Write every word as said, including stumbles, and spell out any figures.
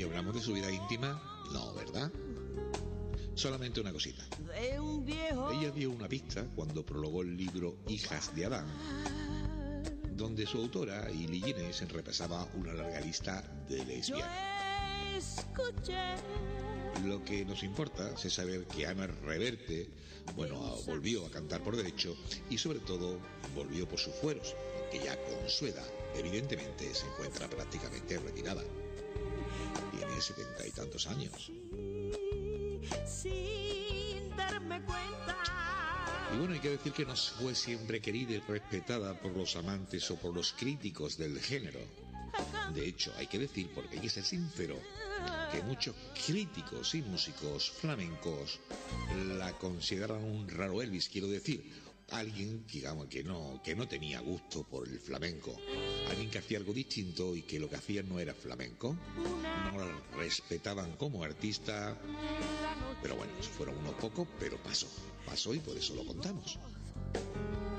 ¿Y hablamos de su vida íntima? No, ¿verdad? Solamente una cosita. Ella dio una pista cuando prologó el libro Hijas de Adán, donde su autora, Ili Ginés, repasaba una larga lista de lesbianas. Lo que nos importa es saber que Ana Reverte, bueno, volvió a cantar por derecho y sobre todo volvió por sus fueros, que ya con su edad, evidentemente, se encuentra prácticamente retirada. Tiene setenta y tantos años. Sin darme cuenta. Y bueno, hay que decir que no fue siempre querida y respetada por los amantes o por los críticos del género. De hecho, hay que decir, porque hay que ser sincero, que muchos críticos y músicos flamencos la consideran un raro Elvis, quiero decir, alguien, digamos, que no, que no tenía gusto por el flamenco, alguien que hacía algo distinto y que lo que hacía no era flamenco, no la respetaban como artista, pero bueno, fueron unos pocos, pero pasó, pasó y por eso lo contamos.